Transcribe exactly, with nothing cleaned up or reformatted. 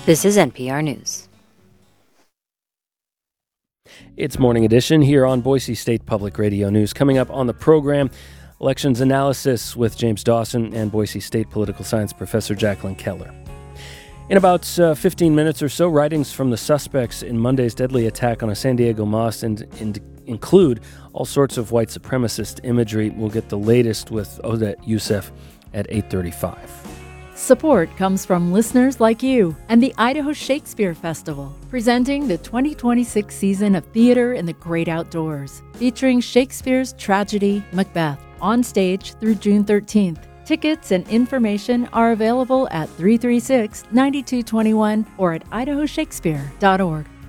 This is N P R News. It's Morning Edition here on Boise State Public Radio News. Coming up on the program, elections analysis with James Dawson and Boise State political science professor Jacqueline Keller. In about uh, fifteen minutes or so, writings from the suspects in Monday's deadly attack on a San Diego mosque and, and include all sorts of white supremacist imagery. We'll get the latest with Odette Youssef at eight thirty-five. Support comes from listeners like you and the Idaho Shakespeare Festival, presenting the twenty twenty-six season of theater in the great outdoors, featuring Shakespeare's tragedy Macbeth on stage through June thirteenth. Tickets and information are available at three three six, nine two two one or at idaho shakespeare dot org.